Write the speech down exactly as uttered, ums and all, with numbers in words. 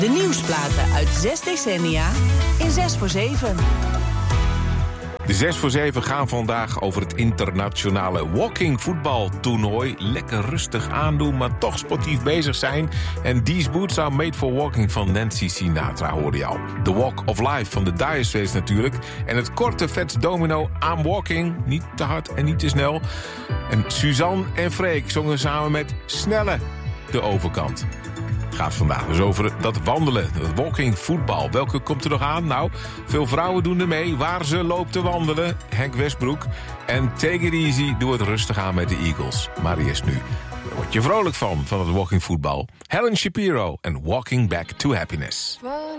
De nieuwsplaten uit zes decennia in zes voor zeven. De zes voor zeven gaan vandaag over het internationale walking-voetbaltoernooi. Lekker rustig aandoen, maar toch sportief bezig zijn. En These Boots Are Made for Walking van Nancy Sinatra hoorde je al. The Walk of Life van de Dire Straits natuurlijk. En het korte Fats Domino I'm Walking. Niet te hard en niet te snel. En Suzanne en Freek zongen samen met Snelle de overkant. Het gaat vandaag dus over dat wandelen, het walking voetbal. Welke komt er nog aan? Nou, veel vrouwen doen er mee. Waar ze loopt te wandelen, Henk Westbroek. En Take It Easy, doe het rustig aan met de Eagles. Maar eerst nu, daar word je vrolijk van, van het walking voetbal. Helen Shapiro en Walking Back to Happiness.